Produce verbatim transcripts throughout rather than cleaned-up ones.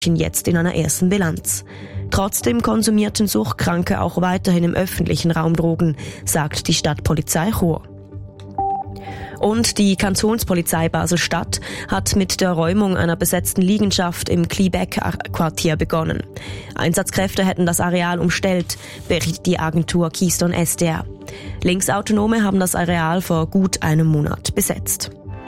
jetzt in einer ersten Bilanz. Trotzdem konsumierten Suchtkranke auch weiterhin im öffentlichen Raum Drogen, sagt die Stadtpolizei Chur. Und die Kantonspolizei Basel-Stadt hat mit der Räumung einer besetzten Liegenschaft im Kleebeck-Quartier begonnen. Einsatzkräfte hätten das Areal umstellt, berichtet die Agentur Keystone S D R. Linksautonome haben das Areal vor gut einem Monat besetzt.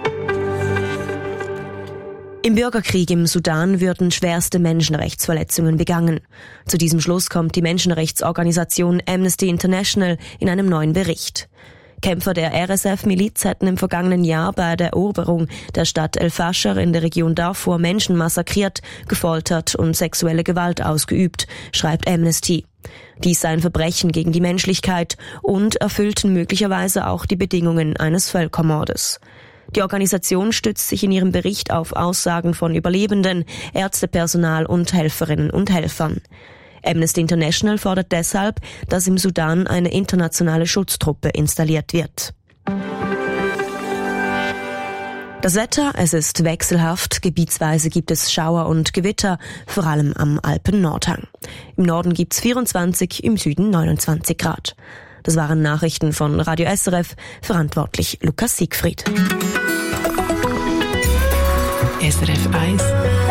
Im Bürgerkrieg im Sudan würden schwerste Menschenrechtsverletzungen begangen. Zu diesem Schluss kommt die Menschenrechtsorganisation Amnesty International in einem neuen Bericht. Kämpfer der R S F-Miliz hätten im vergangenen Jahr bei der Eroberung der Stadt El Fasher in der Region Darfur Menschen massakriert, gefoltert und sexuelle Gewalt ausgeübt, schreibt Amnesty. Dies sei ein Verbrechen gegen die Menschlichkeit und erfüllten möglicherweise auch die Bedingungen eines Völkermordes. Die Organisation stützt sich in ihrem Bericht auf Aussagen von Überlebenden, Ärztepersonal und Helferinnen und Helfern. Amnesty International fordert deshalb, dass im Sudan eine internationale Schutztruppe installiert wird. Das Wetter, es ist wechselhaft, gebietsweise gibt es Schauer und Gewitter, vor allem am Alpen-Nordhang. Im Norden gibt's vierundzwanzig, im Süden neunundzwanzig Grad. Das waren Nachrichten von Radio S R F, verantwortlich Lukas Siegfried. S R F eins.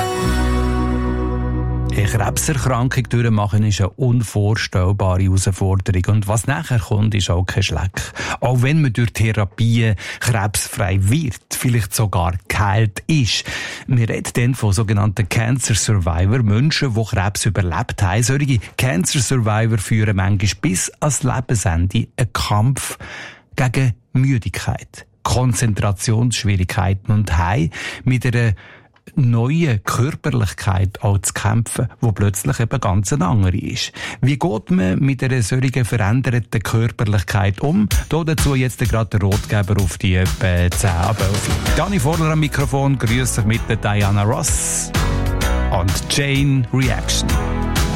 Eine Krebserkrankung durchmachen ist eine unvorstellbare Herausforderung. Und was nachher kommt, ist auch kein Schleck. Auch wenn man durch Therapien krebsfrei wird, vielleicht sogar geheilt ist. Wir reden dann von sogenannten Cancer Survivor, Menschen, die Krebs überlebt haben. Solche Cancer Survivor führen manchmal bis ans Lebensende einen Kampf gegen Müdigkeit, Konzentrationsschwierigkeiten und haben mit einer neue Körperlichkeit auch zu kämpfen, die plötzlich eben ganz eine andere ist. Wie geht man mit einer solchen veränderten Körperlichkeit um? Da dazu jetzt gerade der Rotgeber auf die etwa zehn ab elf. Dani Vorler am Mikrofon, grüße dich mit der Diana Ross und Jane Reaction.